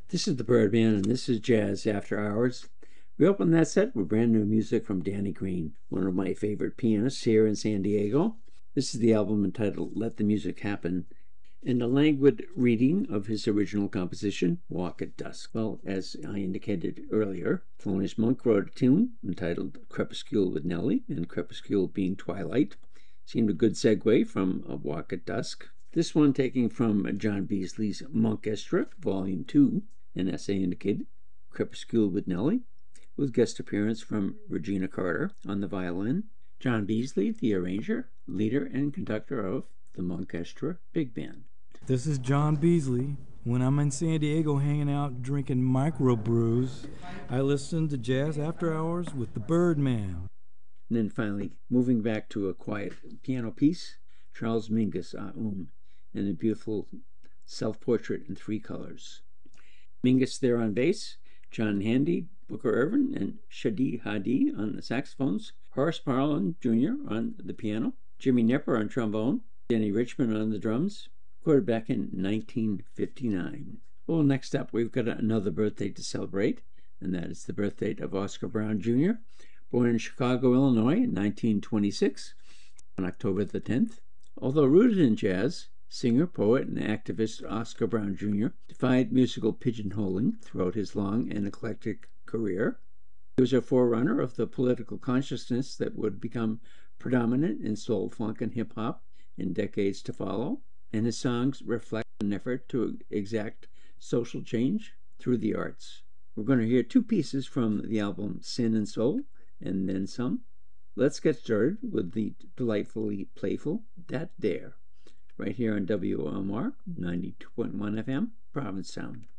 This is the Birdman, and this is Jazz After Hours. We opened that set with brand new music from Danny Green, one of my favorite pianists here in San Diego. This is the album entitled Let the Music Happen, and a languid reading of his original composition, Walk at Dusk. Well, as I indicated earlier, Thelonious Monk wrote a tune entitled Crepuscule with Nellie, and crepuscule being twilight. Seemed a good segue from Walk at Dusk. This one taking from John Beasley's Monkestra, Volume 2, and as I indicated, Crepuscule with Nellie, with guest appearance from Regina Carter on the violin, John Beasley, the arranger, leader, and conductor of the Monkestra Big Band. This is John Beasley. When I'm in San Diego hanging out drinking microbrews, I listen to Jazz After Hours with the Birdman. And then finally, moving back to a quiet piano piece, Charles Mingus, and a beautiful self-portrait in 3 colors. Mingus there on bass, John Handy, Booker Ervin, and Shadi Hadi on the saxophones, Horace Parlan Jr. on the piano, Jimmy Knepper on trombone, Danny Richmond on the drums, recorded back in 1959. Well, next up, we've got another birthday to celebrate, and that is the birthday of Oscar Brown Jr., born in Chicago, Illinois in 1926 on October the 10th. Although rooted in jazz, singer, poet, and activist Oscar Brown Jr. defied musical pigeonholing throughout his long and eclectic career. He was a forerunner of the political consciousness that would become predominant in soul, funk, and hip-hop in decades to follow, and his songs reflect an effort to exact social change through the arts. We're going to hear 2 pieces from the album Sin and Soul, and then some. Let's get started with the delightfully playful Dat Dare, right here on WOMR 92.1 FM, Provincetown.